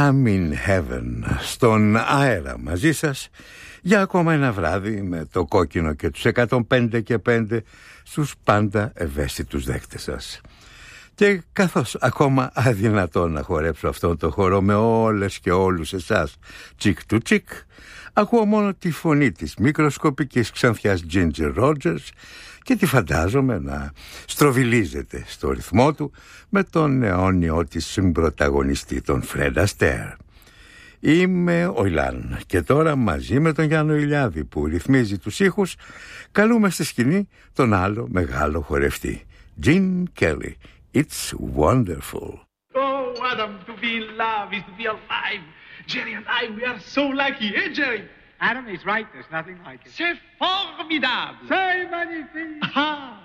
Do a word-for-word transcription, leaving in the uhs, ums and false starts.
I'm in heaven, στον αέρα μαζί σας για ακόμα ένα βράδυ με το κόκκινο και τους εκατόν πέντε και πέντε στους πάντα ευαίσθητους δέχτες σας. Και καθώς ακόμα αδυνατό να χορέψω αυτόν το χορό με όλες και όλους εσάς τσικ του τσικ, ακούω μόνο τη φωνή της μικροσκοπικής ξανθιάς Ginger Rogers και τη φαντάζομαι να στροβιλίζεται στο ρυθμό του με τον αιώνιό της συμπροταγωνιστή, τον Fred Astaire. Είμαι ο Ηλάν και τώρα μαζί με τον Γιάννο Ηλιάδη που ρυθμίζει τους ήχους καλούμε στη σκηνή τον άλλο μεγάλο χορευτή, Gene Kelly. It's wonderful. Oh, Adam, to be in love is to be alive. Jerry and I, we are so lucky, eh, Jerry? Adam is right, there's nothing like it. C'est formidable. C'est magnifique. Ah.